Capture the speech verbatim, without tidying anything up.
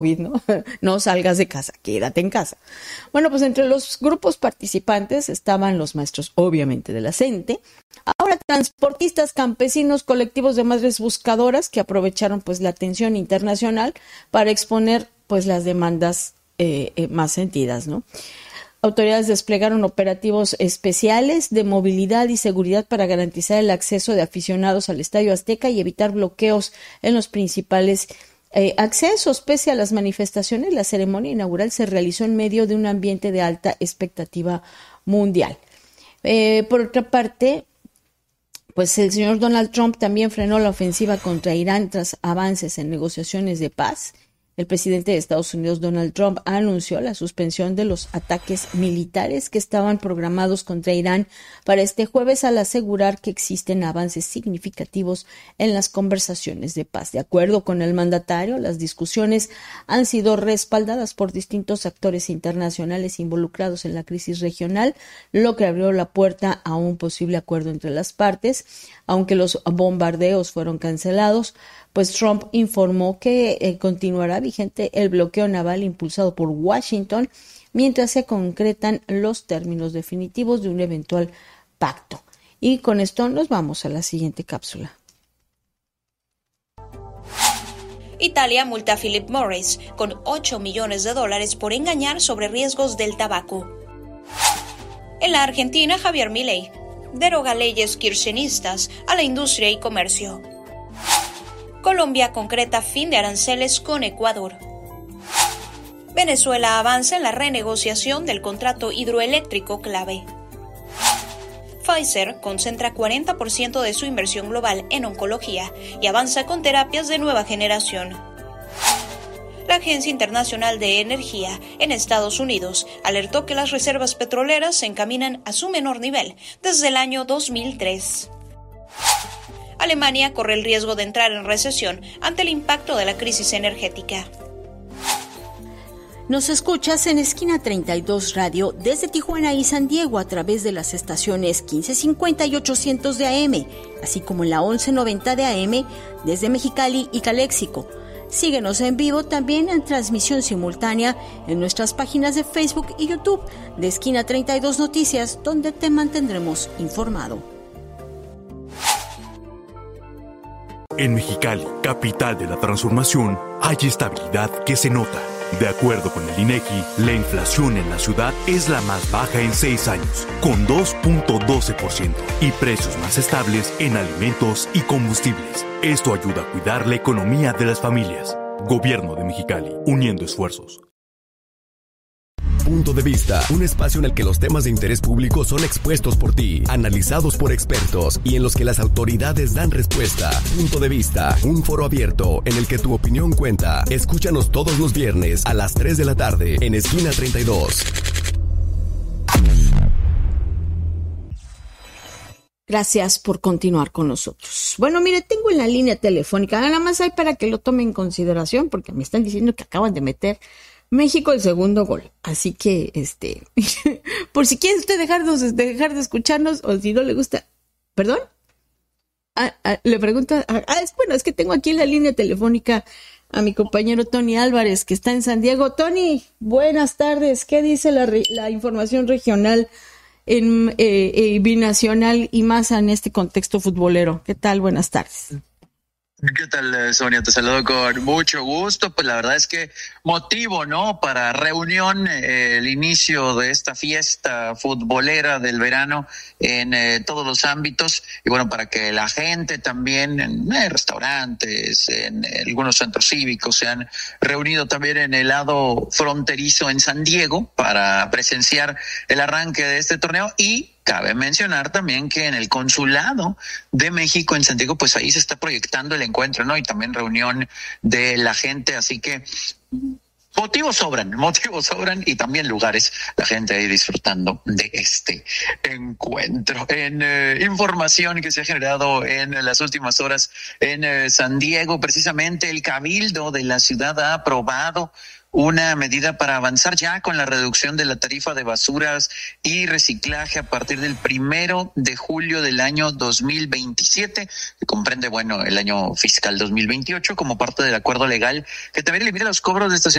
¿no? No salgas de casa, quédate en casa. Bueno, pues entre los grupos participantes estaban los maestros, obviamente, de la CENTE, ahora transportistas, campesinos, colectivos de madres buscadoras que aprovecharon pues la atención internacional para exponer pues las demandas eh, eh, más sentidas, ¿no? Autoridades desplegaron operativos especiales de movilidad y seguridad para garantizar el acceso de aficionados al Estadio Azteca y evitar bloqueos en los principales Eh, accesos. Pese a las manifestaciones, la ceremonia inaugural se realizó en medio de un ambiente de alta expectativa mundial. Eh, por otra parte, pues el señor Donald Trump también frenó la ofensiva contra Irán tras avances en negociaciones de paz. El presidente de Estados Unidos, Donald Trump, anunció la suspensión de los ataques militares que estaban programados contra Irán para este jueves al asegurar que existen avances significativos en las conversaciones de paz. De acuerdo con el mandatario, las discusiones han sido respaldadas por distintos actores internacionales involucrados en la crisis regional, lo que abrió la puerta a un posible acuerdo entre las partes. Aunque los bombardeos fueron cancelados, pues Trump informó que eh, continuará vigente el bloqueo naval impulsado por Washington mientras se concretan los términos definitivos de un eventual pacto. Y con esto nos vamos a la siguiente cápsula. Italia multa a Philip Morris con ocho millones de dólares por engañar sobre riesgos del tabaco. En la Argentina, Javier Milei deroga leyes kirchneristas a la industria y comercio. Colombia concreta fin de aranceles con Ecuador. Venezuela avanza en la renegociación del contrato hidroeléctrico clave. Pfizer concentra cuarenta por ciento de su inversión global en oncología y avanza con terapias de nueva generación. La Agencia Internacional de Energía en Estados Unidos alertó que las reservas petroleras se encaminan a su menor nivel desde el año dos mil tres. Alemania corre el riesgo de entrar en recesión ante el impacto de la crisis energética. Nos escuchas en Esquina treinta y dos Radio desde Tijuana y San Diego a través de las estaciones quince cincuenta y ochocientos de A M, así como en la once noventa de A M desde Mexicali y Caléxico. Síguenos en vivo también en transmisión simultánea en nuestras páginas de Facebook y YouTube de Esquina treinta y dos Noticias, donde te mantendremos informado. En Mexicali, capital de la transformación, hay estabilidad que se nota. De acuerdo con el INEGI, la inflación en la ciudad es la más baja en seis años, con dos punto doce por ciento, y precios más estables en alimentos y combustibles. Esto ayuda a cuidar la economía de las familias. Gobierno de Mexicali, uniendo esfuerzos. Punto de Vista, un espacio en el que los temas de interés público son expuestos por ti, analizados por expertos y en los que las autoridades dan respuesta. Punto de Vista, un foro abierto en el que tu opinión cuenta. Escúchanos todos los viernes a las tres de la tarde en Esquina treinta y dos. Gracias por continuar con nosotros. Bueno, mire, tengo en la línea telefónica, nada más hay para que lo tome en consideración, porque me están diciendo que acaban de meter México el segundo gol. Así que, este, por si quiere usted dejarnos, dejar de escucharnos, o si no le gusta, ¿perdón? Ah, ah, le pregunta, ah, es, bueno, es que tengo aquí en la línea telefónica a mi compañero Tony Álvarez, que está en San Diego. Tony, buenas tardes. ¿Qué dice la, la información regional en eh, eh, binacional y más en este contexto futbolero? ¿Qué tal? Buenas tardes. ¿Qué tal, Sonia? Te saludo con mucho gusto. Pues la verdad es que motivo, ¿no? Para reunión, eh, el inicio de esta fiesta futbolera del verano en eh, todos los ámbitos. Y bueno, para que la gente también en eh, restaurantes, en eh, algunos centros cívicos se han reunido también en el lado fronterizo en San Diego para presenciar el arranque de este torneo. Y cabe mencionar también que en el Consulado de México en San Diego, pues ahí se está proyectando el encuentro, ¿no? Y también reunión de la gente, así que Motivos sobran, motivos sobran y también lugares, la gente ahí disfrutando de este encuentro. En eh, información que se ha generado en las últimas horas en eh, San Diego, precisamente el Cabildo de la ciudad ha aprobado una medida para avanzar ya con la reducción de la tarifa de basuras y reciclaje a partir del primero de julio del año dos mil veintisiete, que comprende, bueno, el año fiscal dos mil veintiocho, como parte del acuerdo legal que también limita los cobros de estacionamiento